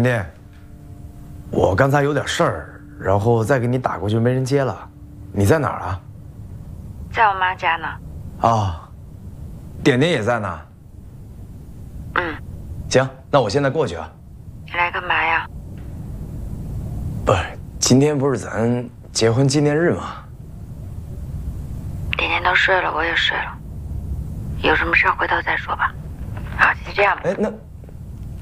点，我刚才有点事儿，然后再给你打过去，没人接了。你在哪儿啊？ 在我妈家呢。 啊，点点也在呢。 嗯， 行，那我现在过去啊。 你来干嘛呀？ 不是，今天不是咱结婚纪念日吗？ 点点都睡了，我也睡了，有什么事回头再说吧。好，就这样吧。 哎，那